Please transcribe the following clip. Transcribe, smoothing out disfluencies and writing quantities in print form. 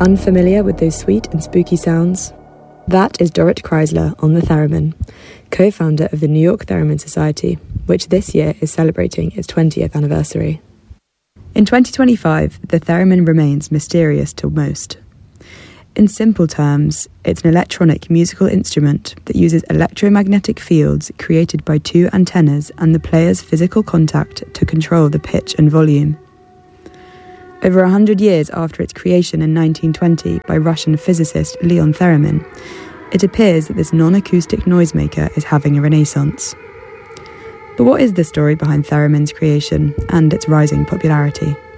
Unfamiliar with those sweet and spooky sounds? That is Dorrit Chrysler on the theremin, co-founder of the New York Theremin Society, which this year is celebrating its 20th anniversary. In 2025, the theremin remains mysterious to most. In simple terms, it's an electronic musical instrument that uses electromagnetic fields created by two antennas and the player's physical contact to control the pitch and volume. Over 100 years after its creation in 1920 by Russian physicist Leon Theremin, it appears that this non-acoustic noisemaker is having a renaissance. But what is the story behind theremin's creation and its rising popularity?